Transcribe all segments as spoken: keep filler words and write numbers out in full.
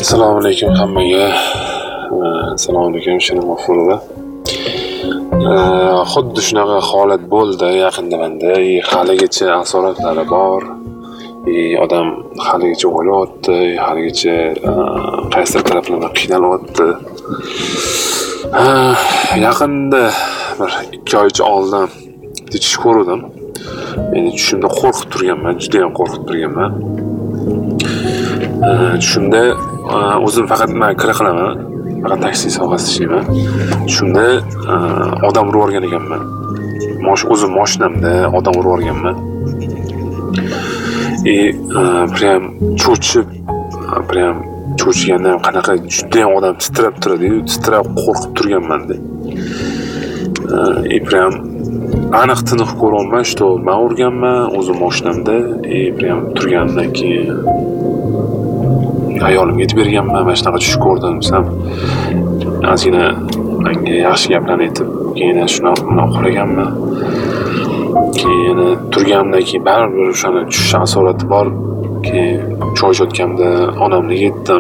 Assalomu alaykum hammaga. Assalomu alaykum Shirin G'ofurova. Xuddi shunaqa holat bo'ldi yaqinda menda. Haligacha asoratlari bor. Odam haligacha o'ylayapti, haligacha qaysi taraflardan qiynalyapti. Yaqinda bir ikki oy oldin tish ko'rdim. Meni tushimda qo'rqib turganman, juda ham qo'rqib turganman. Tushimda o'zim faqat men kira qilaman, faqat taksi sohasida ishlayman. Tushimda odam urib yuborgan ekanman. Mosh o'zim mashinamda odam urib yuborganman. E, prям cho'chib, prям cho'chiganda ham qanaqa juda ham odam titrab turadi-yu, titrab qo'rqib turganman-da. E, prям aniq tiniq ko'raman, что men urganman o'zim mashinamda, e, prям turgandan keyin ayolimga aytib berganman, mana shunaqa tush ko'rdim desam, ozgina menga yaxshi gaplarni aytib, keyin shunaqa bunaqa uxlaganman. Keyin turganimdan keyin baribir o'shani tush asorati bor. Keyin choy ichayotganda onamga yetdim.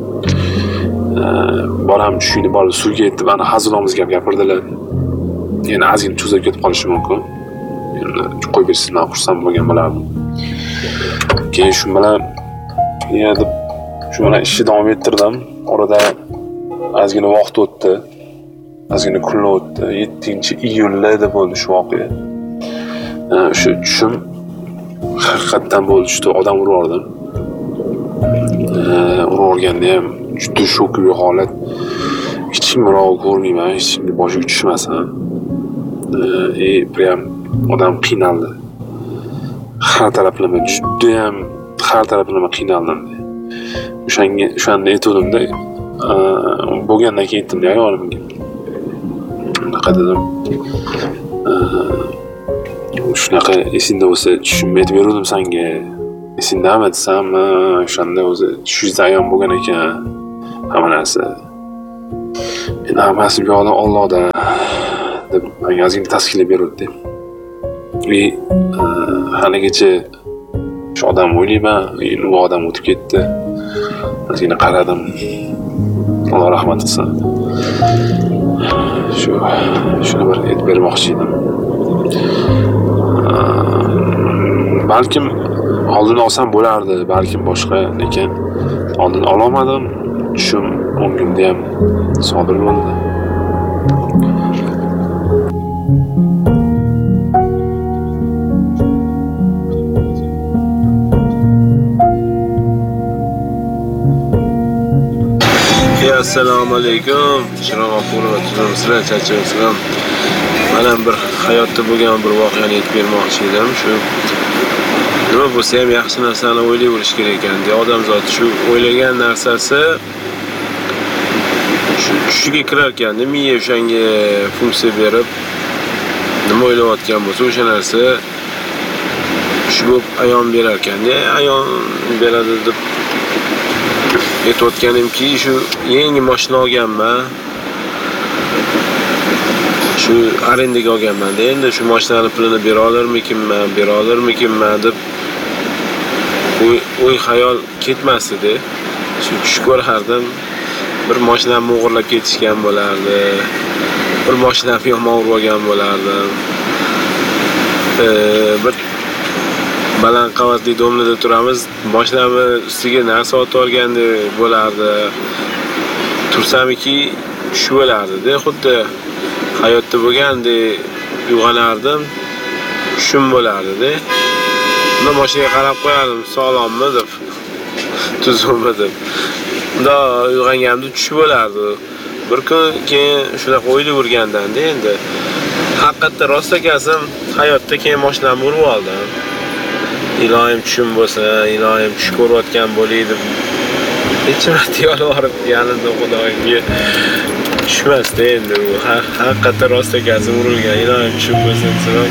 Bolam tushini borib suvga yetib, ana hazilomuz gap gapirdilar. Yana ozgina cho'zib ketib qolishi mumkin. Endi qo'yib bersizlar, xursand bo'lgan bo'lardim. Keyin shu bilan yana deb shu bilan ishni davom ettirdim. Orada ozgina vaqt o'tdi. Ozgina kunlar o'tdi. yettinchi iyulda bo'ldi shu voqea. O'sha tushim haqiqatdan bo'ldi, juda odam urib yubordim. Urib yuborganda ham juda shokli holat. Hech kim birov ko'rmayman, hech kimga boshiga tushmasin. E, prям odam qiynaldi. Har taraflama juda ham har taraflama qiynaldim. O'shanga o'shanda aytuvdim-da, bo'lgandan keyin aytdim-da ayolimga. Unaqa dedim. Shunaqa esingda bo'lsa tushimni aytib berdim senga. Esingdami desam, o'shanda o'zi tushingizda ayon bo'lgan ekan. Hamma narsa. Men hammasi bu yoqda Allohda deb menga ozgina taskinlab berdi. Va haligacha shu odam o'ylayman, endi u odam o'tib ketdi. Ozgina qaradim. Alloh rahmat qilsin. Shu shuni bir aytib bermoqchi edim. Balkim oldin olsam bo'lardi, balkim boshqa, lekin oldin ololmadim. Tushim o'ngimda ham sodir bo'ldi. Assalomu alaykum. Shirin G'ofurova sizlar charchaysizlar. Mana bir hayotda bo'lgan bir voqeani aytib bermoqchi edim. Shu nima bo'lsa ham yaxshi narsani o'ylayverish kerak ekan. Odam zoti shu o'ylagan narsasi shu tushiga kirar ekan. Miya o'shanga funksiya berib nima o'ylayotgan bo'lsa, o'sha narsa shu bo'lib ayon berar ekan. Ayon beradi deb aytayotganimki, shu yangi mashina olganman. Shu arendaga olganman-da. Endi shu mashinani pulini bera olarmikinman, bera olarmikinman deb o'y xayol ketmasdi-da. Shu tush ko'rardim. Bir mashinani o'g'irlab ketishgan bo'lardi. Bir mashinani yomon urib olgan bo'lardim. Bir baland qavatli domlada turamiz. Mashinamni ustiga narsa otib olganda bo'lardi. Tursamiki, shu bo'lardi-da. Xuddi hayotda bo'lganda uyg'onardim. Shum bo'lardi-da. Unda mashinaga qarab qo'yardim, sog'lommi deb, tuzukmi deb. Unda uyg'onganimda tush bo'lardi. Bir kun keyin shunaqa o'ylab o'rgandim-da endi. Haqiqatda rost akasim, hayotda keyin mashinamni urib oldim. Ilohim tushim bo'lsa, ilohim tush ko'rayotgan bo'lay deb necha marta yolvorib yalindim Xudoga. Tushmasdi endi u. Haqiqatda rost akasim urilgan. Ilohim tushim bo'lsa desam.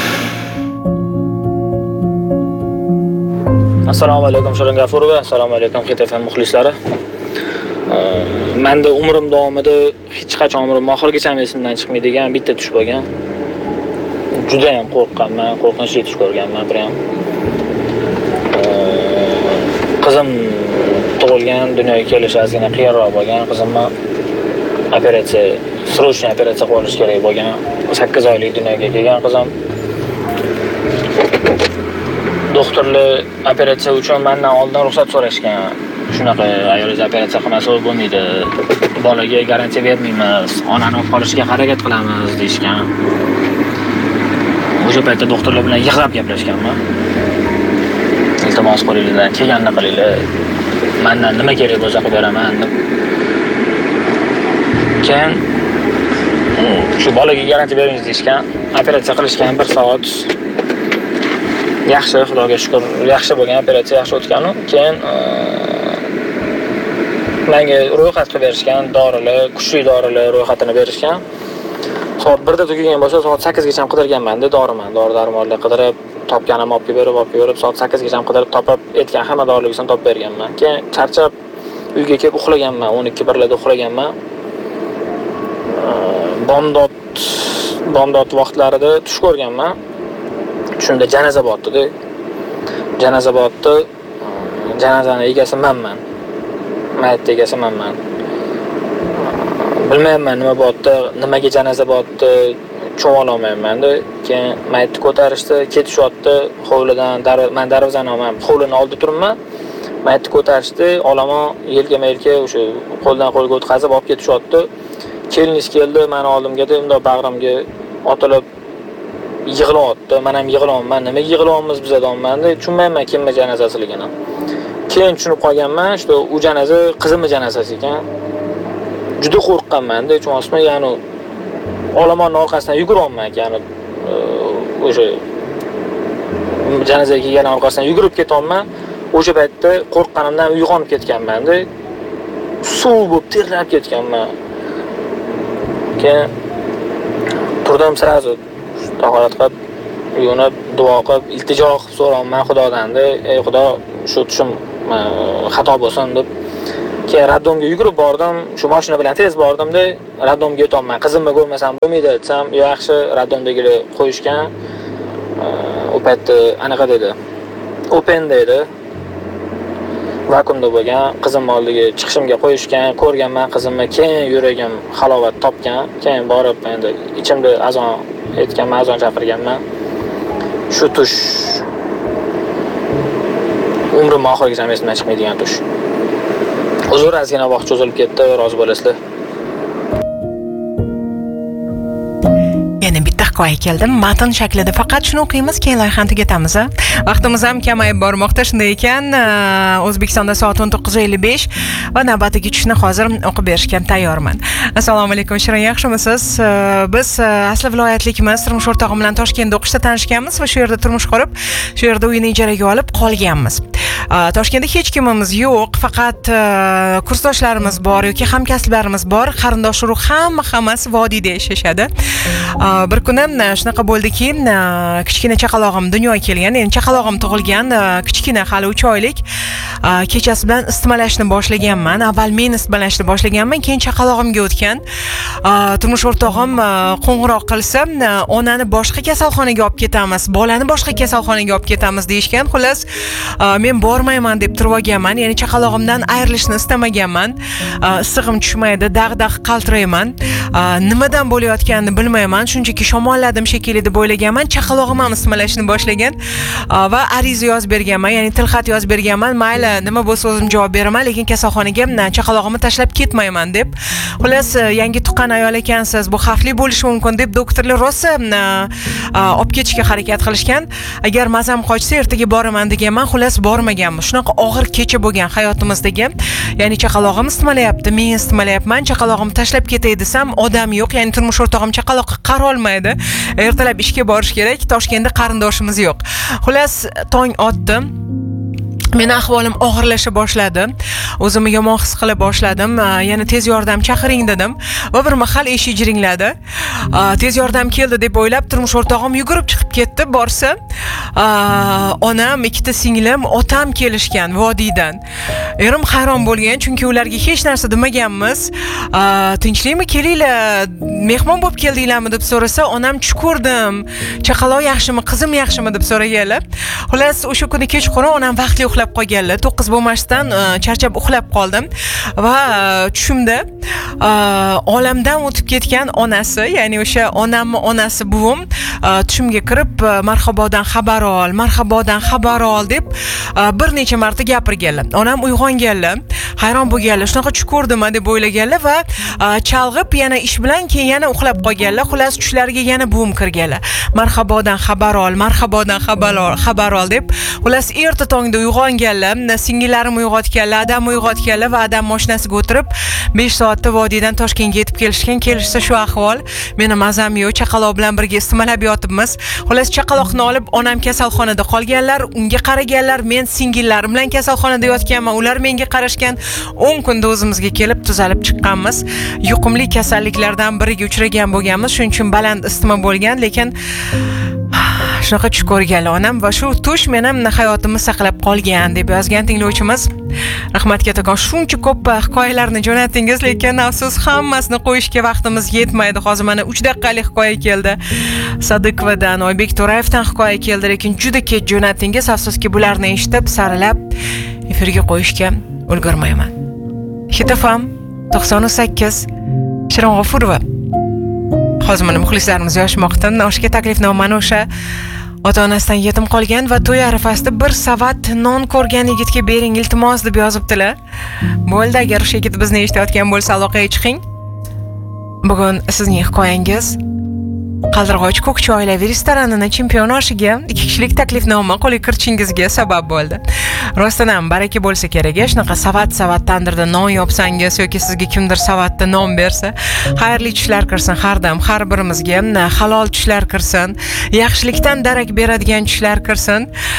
Assalomu alaykum Shirin G'ofurova, assalomu alaykum K T F M muxlislari. Menda umrim davomida hech qachon umrim oxirigacha esimdan chiqmaydigan bitta tush bo'lgan. Juda ham qo'rqqanman, qo'rqinchli tush ko'rganman, prям. Qizim bo'lgan, dunyoga kelishi ozgina qiyinroq bo'lgan. Qizimni operatsiya, srochniy operatsiya qilib olish kerak bo'lgan. sakkiz oylik dunyoga kelgan qizim. Doktorlar operatsiya uchun mendan oldin ruxsat so'rashgan. Shunaqa ayolingiz operatsiya qilmasa bo'lmaydi. Bolaga garantiya bermaymiz. Onani olib qolishga harakat qilamiz deyshgan. O'sha paytda doktorlar bilan yig'lab gaplashganman. Iltimos qilinglar, kelganini qilinglar. Mendan nima kerak bo'lsa qilib beraman deb. Keyin shu bolaga garantiya beringiz deyshgan. Operatsiya qilishgan bir soat. Yaxshi, Xudoga shukr, yaxshi bo'lgan, operatsiya yaxshi o'tgan-u. Keyin menga ro'yxat qilib berishgan, dorilar, kuchli dorilar ro'yxatini berishgan. Soat birda tugagan bo'lsa, soat sakkizgacha ham qidirganman-da doriman. Dori-darmonlar qidirib, topganim olib berib, olib berib, soat sakkizgacha ham qidirib topib, aytgan hamma dorilarni topib berganman. Keyin charchab uyga kelib uxlaganman, o'n ikki birlarda uxlaganman. Bomdod bomdod vaqtlarida tush ko'rganman. Shunda janoza bo'tdi-da. Janoza bo'tdi. Janozani egasi menman. Mayit egasi menman. Bilmayman nima bo'tdi, nimaga janoza bo'tdi, tushuna olmayman-da. Keyin mayitni ko'tarishdi, ketishyapti hovlidan, men darvozani olmam, hovlining oldida turibman. Mayitni ko'tarishdi, olomon yelkama-yelka o'sha qo'ldan qo'lga o'tkazib olib ketishyapti. Kelinish keldi, meni oldimga-da, unda bag'rimga otilib yig'layapti. Men ham yig'layapman. Nima yig'layapmiz biz odamman-da, tushunmayman kimni janozasiligini. Keyin tushunib qolganman, shu u janoza qizimning janozasi ekan. Juda qo'rqqanman-da, tushunasizmi? Ya'ni olomonning orqasidan yuguryapman, ya'ni o'sha janozaga kelgan orqasidan yugurib ketyapman. O'sha paytda qo'rqqanimdan uyg'onib ketganman-da. Suv bo'lib terlab ketganman. Keyin turdim sirazu tahorat qilib, uyinib, duo qilib, iltijo qilib so'rayman Xudodan-da, ey Xudo, shu tushim xato bo'lsin deb. Keyin raddomga yugurib bordim, shu mashina bilan tez bordim-da, raddomga o'taman. Qizimni ko'rmasam bo'lmaydi desam, yaxshi, raddomdagilar qo'yishgan. U paytda anaqa dedi. Open dedi. Vakuumda bo'lgan, qizim oldiga chiqishimga qo'yishgan, ko'rganman qizimni, keyin yuragim halovat topgan. Keyin borib endi ichimda azon aytganman, azon chaqirganman. Shu tush umrim oxirigacha esimdan chiqmaydigan tush. Uzr, ozgina vaqt cho'zilib ketdi, rozi bo'lasizlar. Yana bitta hikoya keldi. Matn shaklida faqat shuni o'qiymiz, keyin loyihani tugatamiz. Vaqtimiz ham kamayib bormoqda. Shunday ekan, O'zbekistonda soat o'n to'qqiz ellik besh va navbatdagi tushni hozir o'qib berishga tayyorman. Assalomu alaykum, Shirin, yaxshimisiz? Biz asli viloyatlikmiz. Turmush o'rtog'im bilan Toshkentda o'qishda tanishganmiz va shu yerda turmush qurib, shu yerda uyni ijaraga olib qolganmiz. Toshkentda hech kimimiz yo'q, faqat kursdoshlarimiz bor yoki hamkasblarimiz bor. Qarindosh urug' hamma hammasi vodiyda yashashadi. Bir kuni shunaqa bo'ldiki, kichkina chaqalog'im dunyoga kelgan, endi chaqalog'im tug'ilgan, kichkina hali uch oylik. Kechasi bilan istimalashni boshlaganman. Avval men istimalashni boshlaganman, keyin chaqalog'imga o'tgan. Turmush o'rtog'im qo'ng'iroq qilsa, onani boshqa kasalxonaga olib ketamiz, bolani boshqa kasalxonaga olib ketamiz deyshgan. Xullas, men bormayman deb turib olganman. Ya'ni chaqalog'imdan ayrilishni istamaganman. Issig'im tushmaydi, dag'dagʼ qaltirayman. Nimadan bo'layotganini bilmayman. Shunchaki shamolladim shekilli deb o'ylaganman. Chaqalog'im ham isitmalashni boshlagan va ariza yozib berganman, ya'ni tilxat yozib berganman. Mayli, nima bo'lsa o'zim javob beraman, lekin kasalxonaga chaqalog'imni tashlab ketmayman deb. Xullas, yangi tuqqan ayol ekansiz, bu xavfli bo'lishi mumkin deb doktorlar rosa olib ketishga harakat qilishgan. Agar mazam qochsa ertaga boraman deganman, xullas bormaganman. Shunaqa og'ir kecha bo'lgan hayotimizdagi. Ya'ni chaqalog'im istimalayapti, men istimalayapman, chaqalog'imni tashlab ketay desam, odam yo'q. Ya'ni turmush o'rtog'im chaqaloqqa qara olmaydi. Ertalab ishga borish kerak, Toshkentda qarindoshimiz yo'q. Xullas, tong otdi. Meni ahvolim og'irlasha boshladi. O'zimni yomon his qila boshladim. Yana tez yordam chaqiring dedim va bir mahal eshik jiringladi. Tez yordam keldi deb o'ylab turmush o'rtog'im yugurib chiqib ketdi. Borsa, onam, ikkita singlim, otam kelishgan vodiydan. Erim hayron bo'lgan, chunki ularga hech narsa demaganmiz. Tinchlikmi, kelinglar, mehmon bo'lib keldinglarmi deb so'rasa, onam chukurdim. Chaqaloq yaxshimi, qizim yaxshimi deb so'raganlar. Xullas, o'sha kuni kechqurun onam vaqtli uxlab qolganlar. to'qqiz bo'lmasdan charchab uxlab qoldim va tushimda olamdan o'tib ketgan onasi, ya'ni o'sha onamni onasi buvim tushimga kirib marhabodan xabar ol, marhabodan xabar ol deb bir necha marta gapirganlar. Onam uyg'onganlar, hayron bo'lganlar, shunaqa chukurdim deb o'ylaganlar va chalg'ib yana ish bilan keyin yana uxlab qolganlar. Xullas tushlariga yana buvim kirganlar. Marhabodan xabar ol, marhabodan xabar ol, xabar ol deb. Xullas erta tongda uyg'onganlar, singillarim uyg'otganlar, adam uyg'otganlar va adam mashinasiga o'tirib besh soatda vodiydan Toshkentga yetib kelishgan. Kelishsa shu ahvol. Meni mazam yo'q, chaqaloq bilan birga istimalab yotibmiz. Xullas chaqaloqni olib onam kasalxonada qolganlar, unga qaraganlar, men singillarim bilan kasalxonada yotganman, ular menga qarashgan. o'n kunda o'zimizga kelib tuzalib chiqqanmiz. Yuqumli kasalliklardan biriga uchragan bo'lganmiz, shuning uchun baland isitma bo'lgan, lekin shunaqa tush ko'rgan onam va shu tush mening hayotimni saqlab qolgan deb yozgan tinglovchimiz. Rahmat kattakon, shuncha ko'p hikoyalarni jo'natdingiz, lekin afsus hammasini qo'yishga vaqtimiz yetmaydi. Hozir mana uch daqiqalik hikoya keldi. Sadiqovadan, Oybek To'rayevdan hikoya keldi, lekin juda kech jo'natdingiz. Afsuski bularni eshitib, saralab efirga qo'yishga ulgurmayman. Hit F M to'qson sakkiz Shirin G'ofurova. Hozir mana muxlislarimiz yoshmoqda. Oshga taklifnomani o'sha ota-onasidan yetim qolgan va to'y arafasida bir savat non ko'rgan yigitga bering iltimos deb yozibdilar. Bo'ldi, agar o'sha yigit bizni eshitayotgan bo'lsa, aloqaga chiqing. Bugun sizning hikoyangiz Qaldirg'och Ko'kchi oilaviy restoranining chempion oshiga ikki kishilik taklifnoma qo'lga kiritishingizga sabab bo'ldi. Rostdan ham baraka bo'lsa kerak. Shunaqa savat-savat tandirda non yopsangiz yoki sizga kimdir savatda non bersa, xayrli tushlar kirsin har dam, har birimizga halol tushlar kirsin, yaxshilikdan darak beradigan tushlar kirsin.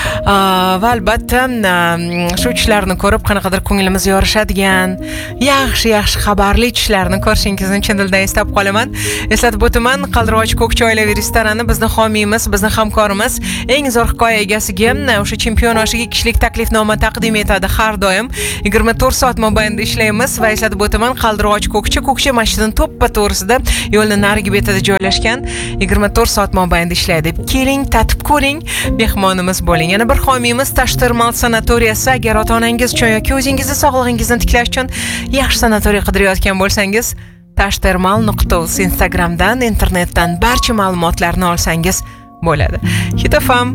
Va albatta shu tushlarni ko'rib qanaqadir ko'nglimiz yorishadigan, yaxshi-yaxshi xabarli tushlarni ko'rishingizni chin dildan istab qolaman. Eslatib o'taman, Qaldirg'och Ko'kchi oilaviy restorani bizni homiyimiz, bizni hamkorimiz. Eng zo'r hikoya egasiga o'sha chempion oshiga kishilik taklifnoma taqdim etadi har doim. yigirma to'rt soat mobaynida ishlaymiz va eslatib o'taman, Qaldirg'och Ko'kchi Ko'kchi masjidining to'ppa to'g'risida yo'lning narigi betida joylashgan. yigirma to'rt soat mobaynida ishlaydi. Keling, tatib ko'ring, mehmonimiz bo'ling. Yana bir homiyimiz Tashtermal sanatoriyasi. Agar ota-onangiz uchun yoki o'zingizni sog'lig'ingizni tiklash uchun yaxshi sanatoriy qidirayotgan bo'lsangiz, tashtermal nuqta uz Instagramdan, internetdan barcha ma'lumotlarni olsangiz bo'ladi. Hit F M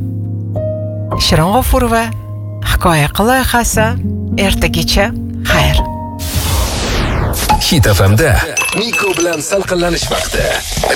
Shirin G'ofurova hikoya loyihasi ertagacha xayr. Hit F M'da Miko bilan salqinlanish vaqti.